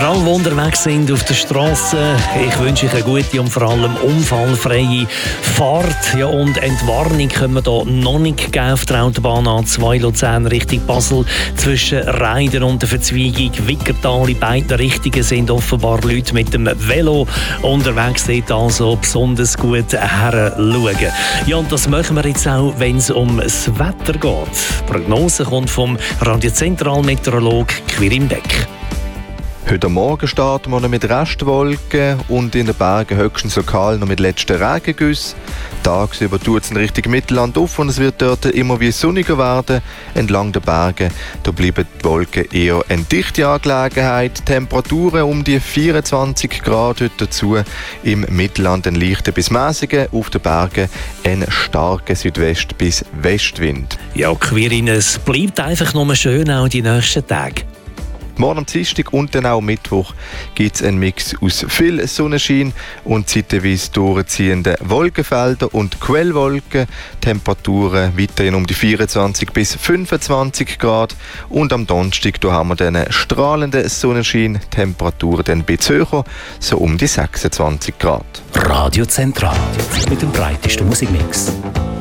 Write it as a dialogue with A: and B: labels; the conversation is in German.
A: Für alle, die unterwegs sind auf der Straße, ich wünsche euch eine gute und vor allem unfallfreie Fahrt. Ja, und Entwarnung können wir hier noch nicht geben auf der Autobahn A2 Luzern Richtung Basel. Zwischen Reiden und der Verzweigung Wickertal in beiden Richtungen sind offenbar Leute mit dem Velo unterwegs. Dort also besonders gut herschauen. Ja, und das machen wir jetzt auch, wenn es um das Wetter geht. Die Prognose kommt vom Radiozentralmeteorolog Quirin Beck.
B: Heute Morgen starten wir noch mit Restwolken und in den Bergen höchstens lokal noch mit letzten Regengüssen. Tagsüber tut es in Richtung Mittelland auf und es wird dort immer wie sonniger werden. Entlang der Berge da bleiben die Wolken eher eine dichte Angelegenheit. Temperaturen um die 24 Grad heute dazu. Im Mittelland ein leichter bis mäßiger, auf den Bergen ein starker Südwest- bis Westwind.
A: Ja, Quirin, es bleibt einfach nur schön auch die nächsten Tage.
B: Morgen am Dienstag und dann auch Mittwoch gibt es einen Mix aus viel Sonnenschein und zeitweise durchziehenden Wolkenfeldern und Quellwolken. Temperaturen weiterhin um die 24 bis 25 Grad. Und am Donnerstag da haben wir dann strahlenden Sonnenschein. Temperaturen dann ein bisschen höher, so um die 26 Grad.
C: Radio Zentral mit dem breitesten Musikmix.